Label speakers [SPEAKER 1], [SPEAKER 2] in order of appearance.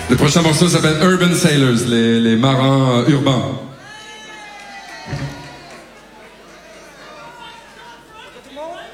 [SPEAKER 1] Le prochain morceau s'appelle Urban Sailors, les marins urbains.
[SPEAKER 2] Tomorrow?